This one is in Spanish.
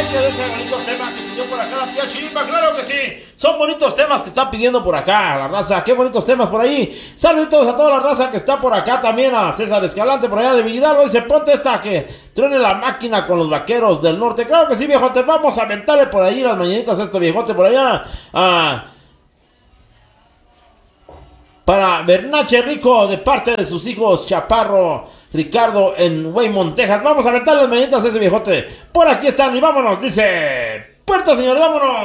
que de ese bonito tema que pidió por acá la tía Chiripa, claro que sí. Son bonitos temas que está pidiendo por acá la raza. Qué bonitos temas por ahí. Saluditos a toda la raza que está por acá también. A César Escalante por allá de Villalba. Dice, ponte esta que truene la máquina con los vaqueros del norte. Claro que sí, viejote. Vamos a aventarle por ahí las mañanitas a este viejote por allá. Para Bernache Rico, de parte de sus hijos Chaparro, Ricardo en Waymont, Texas. Vamos a aventar las mañanitas a ese viejote. Por aquí están y vámonos, dice. Puerta, señores, vámonos.